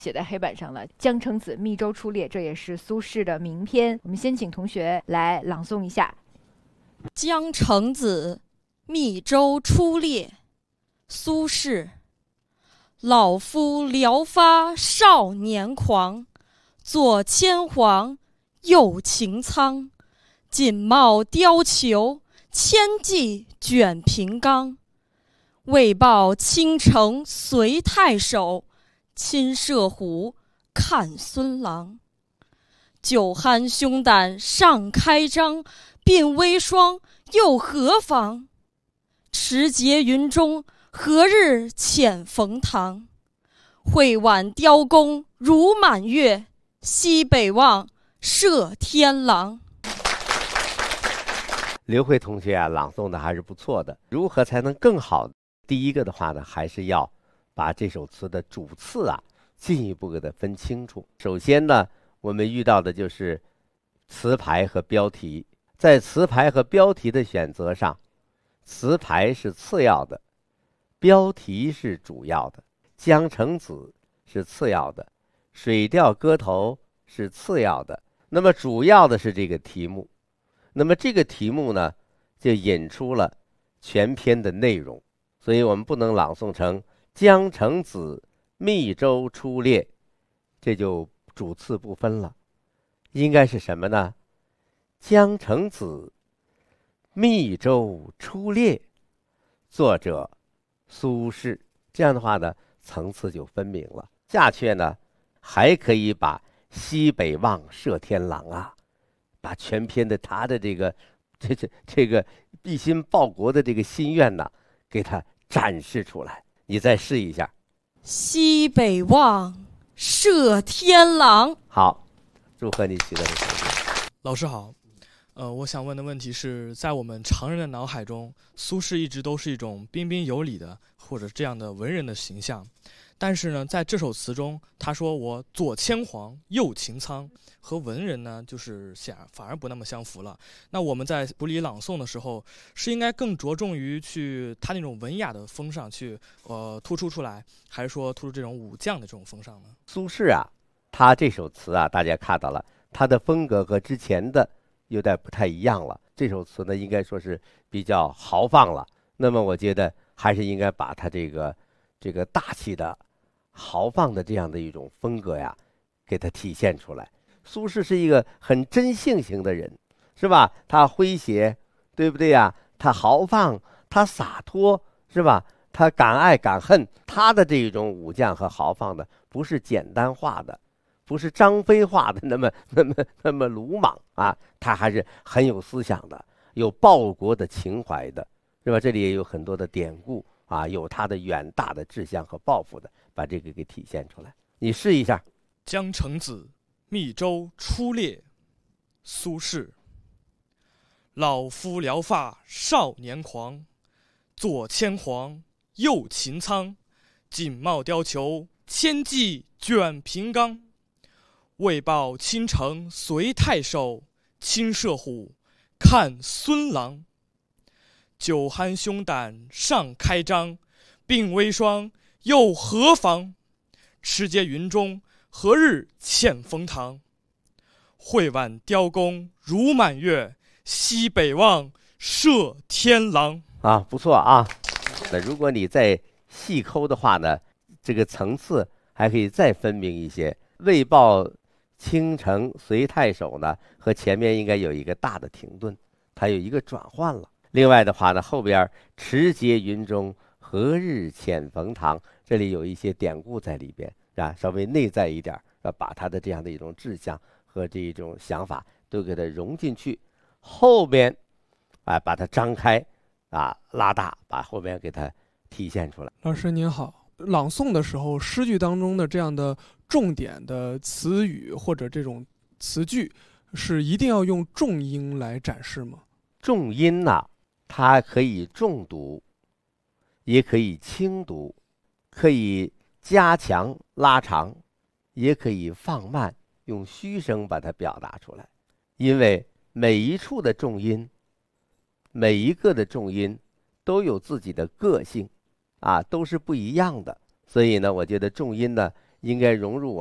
写在黑板上了。江城子·密州出猎，这也是苏轼的名篇。我们先请同学来朗诵一下。 江城子·密州出猎，苏轼。老夫聊发少年狂，左牵黄，右擎苍。锦帽貂裘，千骑卷平冈。为报倾城随太守，亲射虎，看孙郎。酒酣胸胆尚开张，鬓微霜，又何妨？持节云中，何日遣冯唐？会挽雕弓如满月，西北望，射天狼。 刘慧同学啊，朗诵的还是不错的。如何才能更好？第一个的话呢，还是要把这首词的主次啊进一步给它分清楚。首先呢，我们遇到的就是词牌和标题。在词牌和标题的选择上，词牌是次要的，标题是主要的。江城子是次要的，水调歌头是次要的，那么主要的是这个题目。那么这个题目呢，就引出了全篇的内容，所以我们不能朗诵成江城子密州出猎，这就主次不分了。应该是什么呢？江城子密州出猎，作者苏轼。这样的话呢，层次就分明了。下阕呢，还可以把西北望射天狼啊，把全篇的他的这个一心报国的这个心愿呢，给他展示出来。你再试一下。 西北望，射天狼。 好，祝贺你取得了成绩。 老师好，我想问的问题是，在我们常人的脑海中，苏轼一直都是一种彬彬有礼的或者这样的文人的形象，但是呢，在这首词中，他说我左牵黄，右擎苍，和文人呢就是反而不那么相符了。那我们在补礼朗诵的时候，是应该更着重于去他那种文雅的风上去突出出来，还是说突出这种武将的这种风尚呢？ 苏轼啊，他这首词啊，大家看到了，他的风格和之前的有点不太一样了。这首词呢，应该说是比较豪放了。那么我觉得还是应该把他这个大气的豪放的这样的一种风格呀，给它体现出来。苏轼是一个很真性情的人，是吧？他诙谐，对不对呀？他豪放，他洒脱，是吧？他敢爱敢恨，他的这种武将和豪放的，不是简单化的，不是张飞化的那么鲁莽啊，他还是很有思想的，有报国的情怀的，是吧？这里也有很多的典故啊，有他的远大的志向和抱负的，把这个给体现出来。你试一下。 江城子，密州出猎，苏轼。老夫聊发少年狂，左牵黄，右擎苍。锦帽貂裘，千骑卷平冈。为报倾城随太守，亲射虎，看孙郎。酒酣胸胆尚开张，鬓微霜，又何妨？持节云中，何日遣冯唐？会挽雕弓如满月，西北望，射天狼。 啊，不错啊。那如果你再细抠的话呢，这个层次还可以再分明一些。为报倾城随太守呢，和前面应该有一个大的停顿，它有一个转换了。另外的话呢，后边持节云中，何日遣冯唐，这里有一些典故在里边啊，稍微内在一点，把他的这样的一种志向和这一种想法都给它融进去。后边啊，把它张开啊，拉大，把后边给它体现出来。 老师您好，朗诵的时候，诗句当中的这样的重点的词语或者这种词句，是一定要用重音来展示吗？ 重音呢，它可以重读，也可以轻读，可以加强拉长，也可以放慢，用虚声把它表达出来。因为每一处的重音，每一个的重音都有自己的个性啊，都是不一样的。所以呢，我觉得重音呢应该融入